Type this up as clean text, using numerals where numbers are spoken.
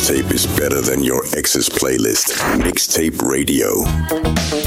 mixtape is better than your ex's playlist. Mixtape Radio.